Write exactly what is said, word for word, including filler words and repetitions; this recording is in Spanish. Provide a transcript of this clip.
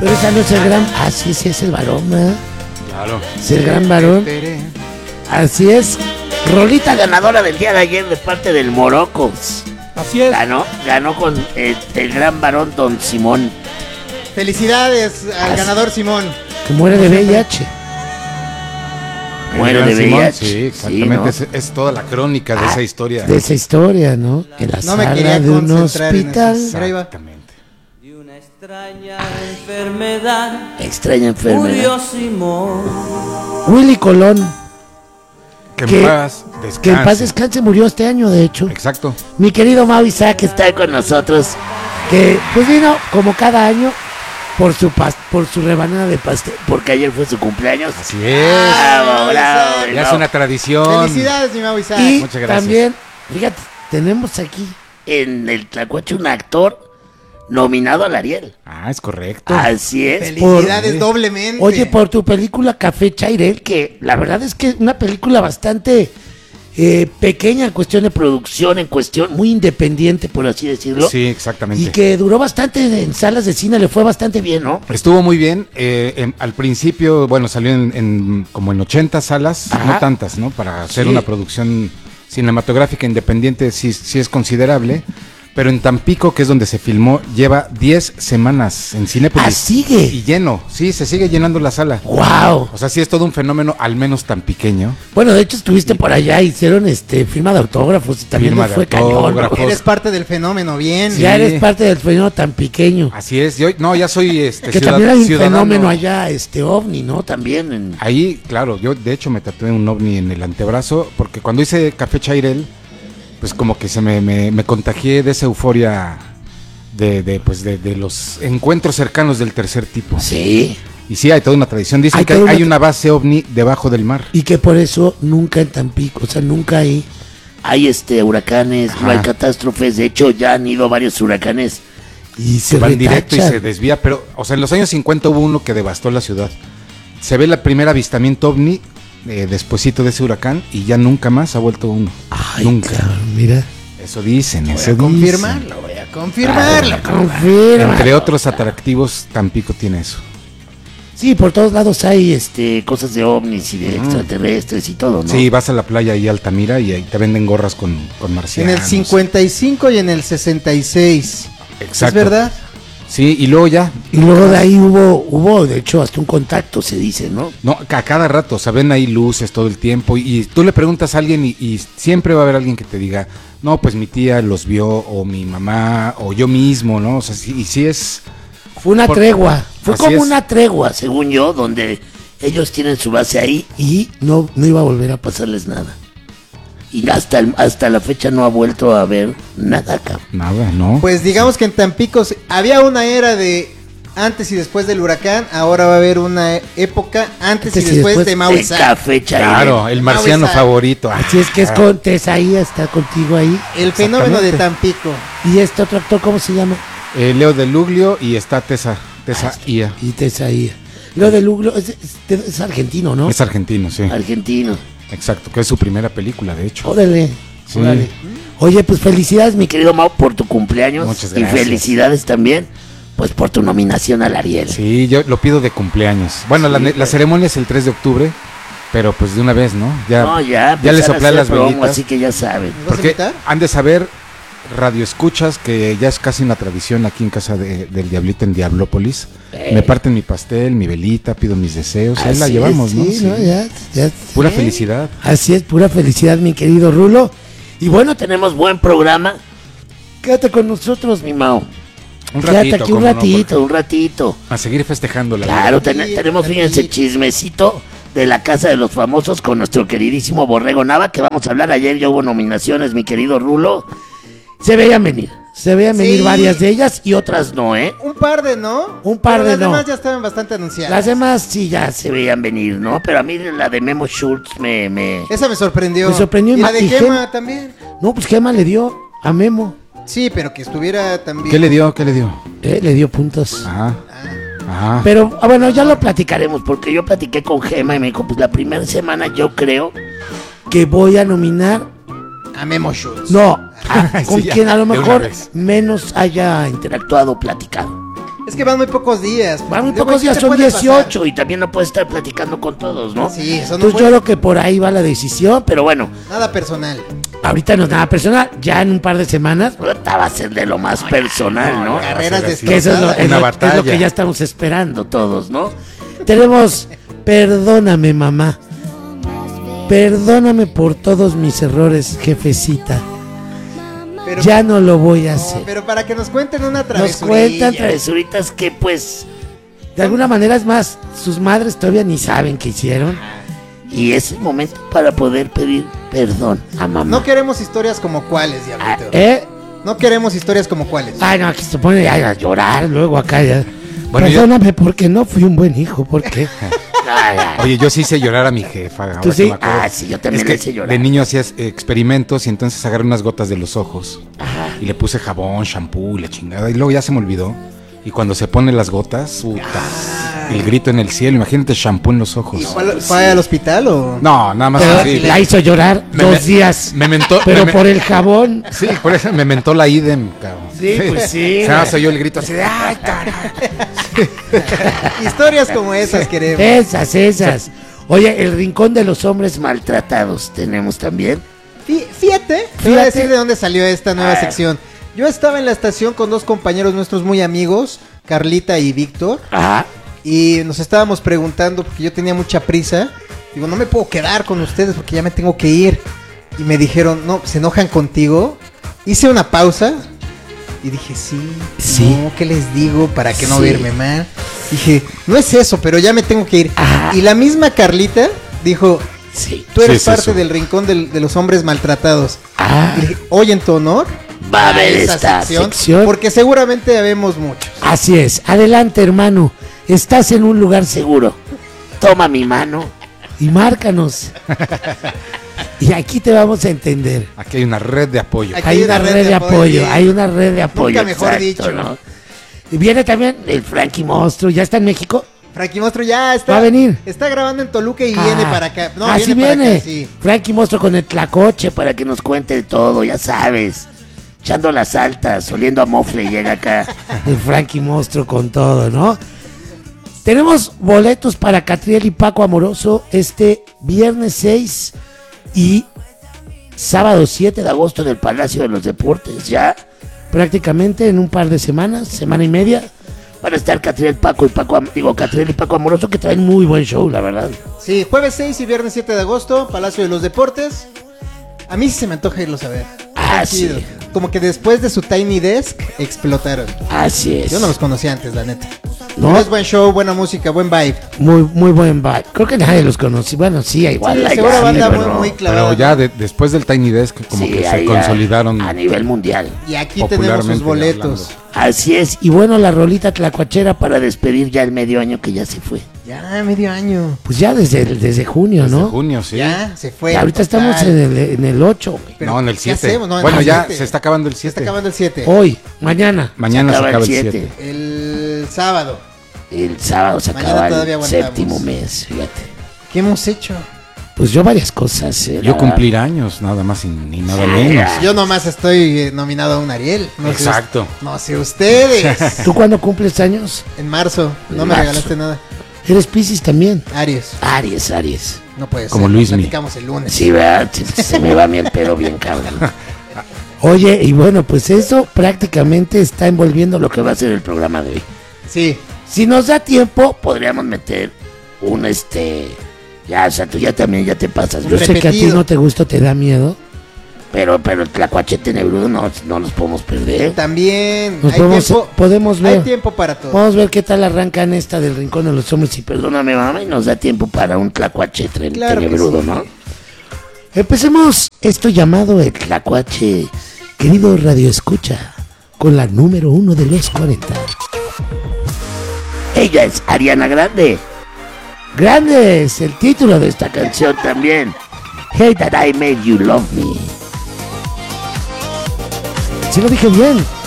Pero esa no es el gran... Ah, sí, sí es el varón, ¿verdad? Claro. Es el gran varón. Así es. Rolita ganadora del día de ayer de parte del Morocos. Así es. Ganó, ganó con eh, el gran varón Don Simón. Felicidades al Así. ganador Simón. Que muere de V I H. Muere de V I H. Sí, exactamente. Sí, ¿no? es, es toda la crónica de Ah, esa historia. De esa historia, ¿no? En la No me sala quería de un concentrar en hospital. eso. Ahí va. Exactamente. De una extraña enfermedad Extraña murió enfermedad. Simón. Willy Colón, Que en Que- paz descanse. que en paz descanse, murió este año, de hecho. Exacto. Mi querido Mau Isaac está con nosotros. Que pues vino como cada año por su pas por su rebanada de pastel, porque ayer fue su cumpleaños. Así es. Bravo, bravo, Ya es bravo. una tradición. Felicidades, mi Mau Isaac. Y Muchas gracias. también, fíjate, tenemos aquí en el Tlacuache un actor nominado al Ariel. Ah, es correcto. Así es. Felicidades por- doblemente. Oye, por tu película Café Chairel, que la verdad es que es una película bastante eh, pequeña en cuestión de producción, en cuestión muy independiente, por así decirlo. Sí, exactamente. Y que duró bastante en salas de cine, le fue bastante bien, ¿no? Estuvo muy bien. eh, en- al principio, bueno, salió en, en como en ochenta salas, Ajá. no tantas, ¿no? Para hacer Sí. una producción cinematográfica independiente sí, sí es considerable. Pero en Tampico, que es donde se filmó, lleva diez semanas en Cinépolis. Ah, sigue. Y lleno, sí, se sigue llenando la sala. ¡Wow! O sea, sí es todo un fenómeno, al menos tan pequeño. Bueno, de hecho estuviste por allá, hicieron este firma de autógrafos y también Firma le de fue cañón, ¿no? autógrafos. Eres parte del fenómeno, bien. Sí. Ya eres parte del fenómeno tan pequeño. Así es. Yo, no, ya soy este, Que ciudad- también hay un ciudadano. fenómeno allá, este ovni, ¿no? También en... Ahí, claro, yo de hecho me tatué un ovni en el antebrazo, porque cuando hice Café Chairel, pues como que se me, me, me contagié de esa euforia de, de, pues de, de los encuentros cercanos del tercer tipo. Sí. Y sí, hay toda una tradición. Dicen Hay que toda hay, una hay tra- una base ovni debajo del mar. Y que por eso nunca en Tampico, o sea, nunca hay... Hay este huracanes, no Ajá. hay catástrofes, de hecho ya han ido varios huracanes y se Van directo y retachan. se desvía, pero, o sea, en los años cincuenta hubo uno que devastó la ciudad. Se ve el primer avistamiento ovni eh, despuesito de ese huracán y ya nunca más ha vuelto uno. Ay, nunca. cabrón, mira. Eso dicen, Voy eso a dicen. confirmarlo, voy a confirmarlo. Confirma. Entre otros atractivos, Tampico tiene eso. Sí, por todos lados hay este cosas de ovnis y de extraterrestres y todo, ¿no? Sí, vas a la playa ahí Altamira y ahí te venden gorras con, con En marcianos. el cincuenta y cinco y en el sesenta y seis. Exacto. ¿Es verdad? Sí, y luego ya, Y luego de ahí hubo, hubo de hecho hasta un contacto, se dice, ¿no? no, a cada rato, o sea, ven ahí luces todo el tiempo y, y tú le preguntas a alguien y, y siempre va a haber alguien que te diga, no, pues mi tía los vio o mi mamá o yo mismo, ¿no? O sea, sí, y sí es... Fue una Por- tregua, fue Así como es. una tregua, según yo, donde ellos tienen su base ahí y no, no iba a volver a pasarles nada. Y hasta, el- hasta la fecha no ha vuelto a ver nada acá. Nada, ¿no? Pues digamos que en Tampico se- había una era de antes y después del huracán, ahora va a haber una época antes, Antes y y después, después de Mau de Isaac. Café Chairel. Claro, el marciano Mau Isaac. favorito. Así es que es Ah, con Tesaía, está contigo ahí. El fenómeno de Exactamente. Tampico. Y este otro actor, ¿cómo se llama? eh, Leo de Luglio y está Tessa, Tessa Ia. Y Tesaía. Lo de Luglo es, es- es argentino, ¿no? Es argentino, sí. Argentino. Exacto, que es su primera película, de hecho. Órale. Sí. Órale. Oye, pues felicidades, mi querido Mau, por tu cumpleaños. Muchas Y gracias. felicidades también, pues por tu nominación al Ariel. Sí, yo lo pido de cumpleaños. Bueno, la, ne- la ceremonia es el tres de octubre, pero pues de una vez, ¿no? Ya, No, ya, ya le empezar a soplé hacer las promo, velitas. así que ya saben. ¿Nos vas a Porque invitar? han de saber, radio escuchas, que ya es casi una tradición aquí en casa de- del Diablito en Diablópolis. Eh. Me parten mi pastel, mi velita, pido mis deseos, ahí la Así llevamos, es, ¿no? sí, Sí. ¿no? Ya, ya- Pura sí. felicidad. Así es, pura felicidad, mi querido Rulo. Y bueno, tenemos buen programa. Quédate con nosotros, mi Mau. Un Quédate ratito, aquí un cómo no, ratito, un ratito. porque a seguir festejando la Claro, vida. ten- Sí, tenemos, fíjense, tranquilo. chismecito de la Casa de los Famosos con nuestro queridísimo Borrego Nava, que vamos a hablar. Ayer ya hubo nominaciones, mi querido Rulo. Se veían venir, se veían venir Sí. varias de ellas y otras no, ¿eh? Un par de no. Un par pero de las no. demás ya estaban bastante anunciadas. Las demás sí ya se veían venir, ¿no? Pero a mí la de Memo Schultz me... me... Esa me sorprendió. Me sorprendió Y la y de Gem- Gema también. No, pues Gema le dio a Memo, Sí, pero que estuviera también. ¿Qué le dio? ¿Qué le dio? ¿eh? Le dio puntos. Ajá. Ajá. Pero, ah, bueno, ya lo platicaremos, porque yo platiqué con Gema y me dijo, pues la primera semana yo creo que voy a nominar, A Memo Schultz. no, a- Sí, con ya, quien a lo de una mejor vez. menos haya interactuado, platicado. Es que van muy pocos días. Van muy Luego, pocos ¿qué días, te son puede dieciocho pasar? y también no puedes estar platicando con todos, ¿no? Sí, eso no Entonces puede. yo creo que por ahí va la decisión, pero bueno, Nada personal. ahorita no es nada personal, ya en un par de semanas puta, va a ser de lo más personal, ¿no? Carreras va a ser así. Que eso es lo, destrozadas. es Una lo- batalla. es lo que ya estamos esperando todos, ¿no? Tenemos, perdóname mamá, perdóname por todos mis errores, jefecita, Pero, ya no lo voy a no, hacer. pero para que nos cuenten una Nos travesurilla. cuentan travesuritas que pues, de alguna manera es más, sus madres todavía ni saben qué hicieron. Y es el momento para poder pedir perdón a mamá. No queremos historias como cuáles, Ah, diablito. ¿Eh? No queremos historias como cuáles. Ay, no, aquí se pone a llorar luego acá ya. Bueno, yo- Perdóname porque no fui un buen hijo, porque... Ay, ay. Oye, yo sí hice llorar a mi jefa. ahora ¿Tú que sí? me acuerdo. Ah, sí, yo también Es le que hice llorar. de niño hacías experimentos y entonces agarré unas gotas de los ojos. Y le puse jabón, shampoo y la chingada. Y luego ya se me olvidó. Y cuando se ponen las gotas, puta, el grito en el cielo. Imagínate shampoo en los ojos. ¿Fue, al- fue al hospital o...? No, nada más Pero así. la hizo llorar Me- dos me- días. me mentó- Pero me- por el jabón. Sí, por eso me mentó la idem, cabrón. Sí, pues sí, O sea, güey. soy yo el grito así de ¡ay, caray! Historias como esas queremos. Esas, esas. Oye, el rincón de los hombres maltratados tenemos también. Fí- Fíjate, te voy a Fíjate. decir de dónde salió esta nueva Ah. sección. Yo estaba en la estación con dos compañeros nuestros muy amigos, Carlita y Víctor, Ajá. y nos estábamos preguntando, porque yo tenía mucha prisa, digo, no me puedo quedar con ustedes porque ya me tengo que ir. Y me dijeron, no, ¿se enojan contigo? Hice una pausa y dije, sí, Sí. no, ¿qué les digo para que no Sí. verme mal? Dije, no es eso, pero ya me tengo que ir. Ajá. Y la misma Carlita dijo, Sí. tú eres Sí, sí, parte eso. del rincón del- de los hombres maltratados. Ah, Y le dije, hoy en tu honor va a haber esa esta sección. porque seguramente habemos muchos. Así es. Adelante, hermano. Estás en un lugar seguro. Toma mi mano y márcanos. Y aquí te vamos a entender. Aquí hay una red de apoyo. Aquí Hay una red de apoyo, bien. hay una red de apoyo. Nunca mejor dicho. ¿no? Y viene también el Frankie Monstruo, ¿ya está en México? Frankie Monstruo ya está. Va a venir. Está grabando en Toluca y Ah, viene para acá. No, así viene, viene. para acá, sí. Frankie Monstruo con el tlacoche para que nos cuente todo, ya sabes. Echando las altas, oliendo a mofle, llega acá el Frankie Monstruo con todo, ¿no? Tenemos boletos para Catriel y Paco Amoroso este viernes seis y sábado siete de agosto en el Palacio de los Deportes. Ya prácticamente en un par de semanas, semana y media, van a estar Catriel, Paco y Paco, Am- digo, Catriel y Paco Amoroso, que traen muy buen show, la verdad. Sí, jueves seis y viernes siete de agosto, Palacio de los Deportes. A mí sí se me antoja irlos a ver. Ah, Está chido. sí. Como que después de su Tiny Desk explotaron. Así es. Yo no los conocía antes, la neta. ¿No? Pero es buen show, buena música, buen vibe. Muy, muy buen vibe. Creo que nadie los conoce. Bueno, sí, igual. Sí, hay seguro así, banda pero muy, no. muy clavada. Pero ya de- después del Tiny Desk como Sí, que se ahí ya consolidaron. a nivel mundial. Y aquí tenemos popularmente sus boletos. Así es. Y bueno, la rolita tlacuachera para despedir ya el medio año que ya se fue. Ya, medio año. Pues ya desde, el- desde junio, Desde ¿no? junio, sí. Ya, se fue. Y ahorita estamos total. en el, en el ocho, güey. Pero, no, en el ¿qué siete. hacemos? No, en bueno, el ya siete. se está acabando el Se está siete. acabando el siete. Hoy, mañana. Mañana se acaba el siete. siete. El sábado. El sábado se Mañana acaba todavía el aguantamos. séptimo mes, fíjate. ¿Qué hemos hecho? Pues yo varias cosas. eh, Yo la- cumplir años, nada más y ni nada Sí, menos. ya. Yo nomás estoy eh, nominado a un Ariel. No sé Exacto. us- no sé ustedes. ¿Tú cuándo cumples años? En marzo. No En me marzo. regalaste nada. Eres Piscis también. Aries. Aries, Aries. No puede ser. Como Luismi. Platicamos el lunes. Sí, ¿verdad? Se, se me va a mí el pedo bien cabrón. Oye, y bueno, pues eso prácticamente está envolviendo lo que va a ser el programa de hoy. Sí. Si nos da tiempo, podríamos meter un este... Ya, o sea, tú ya también ya te pasas. Un Yo sé que a ti repetido. no te gusta, te da miedo. Pero, pero el tlacuache tenebrudo no, no nos podemos perder. También. Nos hay, podemos, tiempo, podemos hay ver. tiempo para todo. Vamos a ver qué tal arrancan esta del Rincón de los Hombres y perdóname mamá y nos da tiempo para un tlacuache tren- Claro que tenebrudo, sí. ¿no? Empecemos esto llamado el tlacuache, querido Radio Escucha, con la número uno de los cuarenta. Ella es Ariana Grande. Grande es el título de esta canción también. Hey That I Made You Love Me. ¿Sí lo dije bien?